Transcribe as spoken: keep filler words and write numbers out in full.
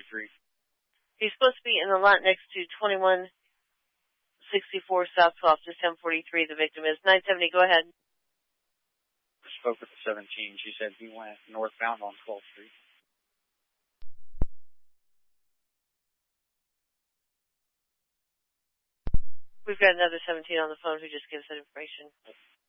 forty-three. He's supposed to be in the lot next to twenty-one sixty-four South twelfth, just ten forty-three. The victim is nine seventy. Go ahead. I spoke with the seventeen. She said he went northbound on twelfth Street. We've got another seventeen on the phone who just gives that information.